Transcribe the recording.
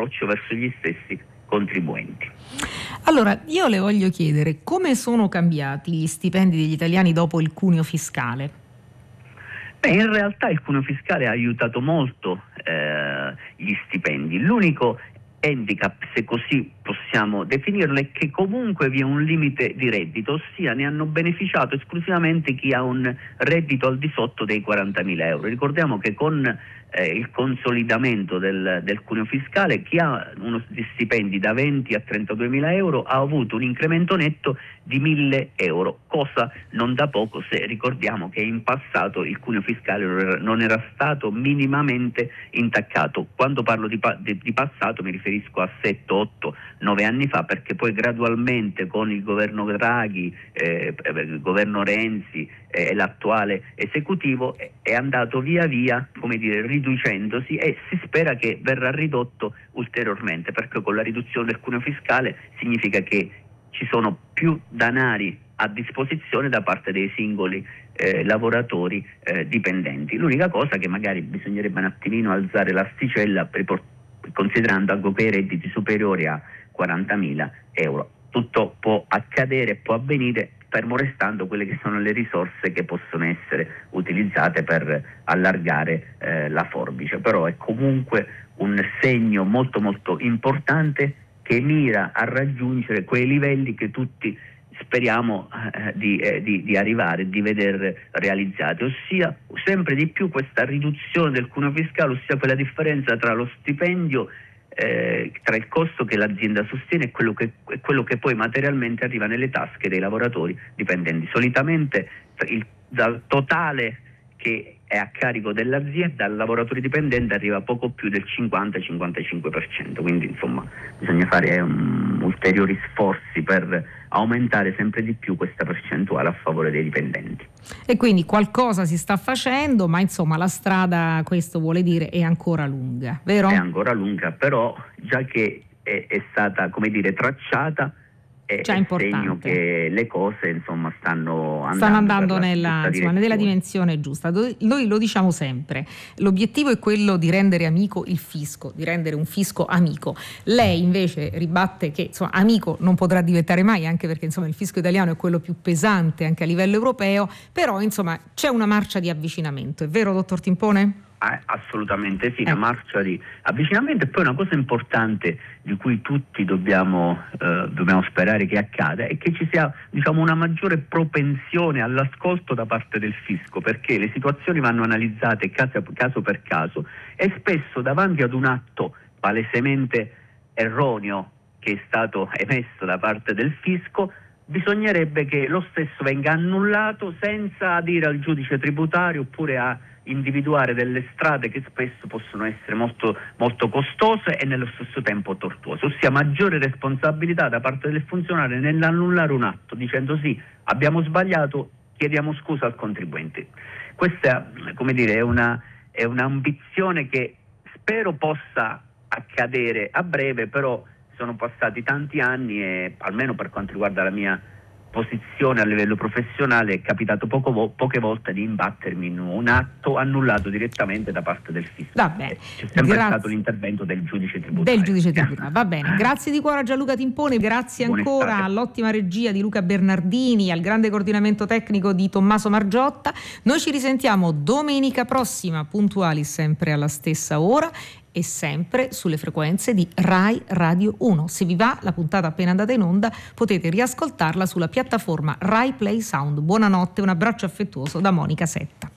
approccio verso gli stessi contribuenti. Allora, io le voglio chiedere come sono cambiati gli stipendi degli italiani dopo il cuneo fiscale? In realtà il cuneo fiscale ha aiutato molto gli stipendi. L'unico handicap, se così possiamo definirlo, è che comunque vi è un limite di reddito, ossia ne hanno beneficiato esclusivamente chi ha un reddito al di sotto dei 40.000 euro. Ricordiamo che con il consolidamento del cuneo fiscale, chi ha uno stipendi da 20 a 32.000 euro ha avuto un incremento netto di 1.000 euro, cosa non da poco se ricordiamo che in passato il cuneo fiscale non era stato minimamente intaccato. Quando parlo di passato mi riferisco a 7, 8, 9 anni fa, perché poi gradualmente con il governo Draghi, il governo Renzi e l'attuale esecutivo è andato via via, come dire, riducendosi, e si spera che verrà ridotto ulteriormente, perché con la riduzione del cuneo fiscale significa che ci sono più denari a disposizione da parte dei singoli lavoratori dipendenti. L'unica cosa che magari bisognerebbe un attimino alzare l'asticella considerando anche i redditi superiori a 40.000 euro. Tutto può accadere, può avvenire, fermo restando quelle che sono le risorse che possono essere utilizzate per allargare la forbice. Però è comunque un segno molto molto importante che mira a raggiungere quei livelli che tutti speriamo di arrivare, di veder realizzati, ossia sempre di più questa riduzione del cuneo fiscale, ossia quella differenza tra lo stipendio, tra il costo che l'azienda sostiene e quello che poi materialmente arriva nelle tasche dei lavoratori dipendenti. Solitamente dal totale che è a carico dell'azienda al lavoratore dipendente arriva poco più del 50-55%, quindi insomma bisogna fare ulteriori sforzi per aumentare sempre di più questa percentuale a favore dei dipendenti. E quindi qualcosa si sta facendo, ma insomma la strada, questo vuole dire, è ancora lunga, vero? È ancora lunga, però già che è stata, come dire, tracciata, è segno che le cose insomma stanno andando nella dimensione giusta. Noi lo diciamo sempre, l'obiettivo è quello di rendere amico il fisco, di rendere un fisco amico. Lei invece ribatte che insomma amico non potrà diventare mai, anche perché insomma il fisco italiano è quello più pesante anche a livello europeo, però insomma c'è una marcia di avvicinamento, è vero dottor Timpone? Assolutamente sì, una marcia di avvicinamento. E poi una cosa importante di cui tutti dobbiamo sperare che accada è che ci sia, diciamo, una maggiore propensione all'ascolto da parte del fisco, perché le situazioni vanno analizzate caso per caso e spesso davanti ad un atto palesemente erroneo che è stato emesso da parte del fisco bisognerebbe che lo stesso venga annullato senza dire al giudice tributario oppure a individuare delle strade che spesso possono essere molto, molto costose e nello stesso tempo tortuose, ossia maggiore responsabilità da parte del funzionario nell'annullare un atto dicendo sì, abbiamo sbagliato, chiediamo scusa al contribuente. Questa, come dire, è un'ambizione che spero possa accadere a breve, però sono passati tanti anni e almeno per quanto riguarda la mia posizione a livello professionale è capitato poche volte di imbattermi in un atto annullato direttamente da parte del fisco. Va bene. C'è sempre stato l'intervento del giudice tributario. Va bene, grazie di cuore a Gianluca Timpone, grazie ancora all'ottima regia di Luca Bernardini, al grande coordinamento tecnico di Tommaso Margiotta. Noi ci risentiamo domenica prossima, puntuali sempre alla stessa ora e sempre sulle frequenze di Rai Radio 1. Se vi va, la puntata appena andata in onda potete riascoltarla sulla piattaforma Rai Play Sound. Buonanotte, un abbraccio affettuoso da Monica Setta.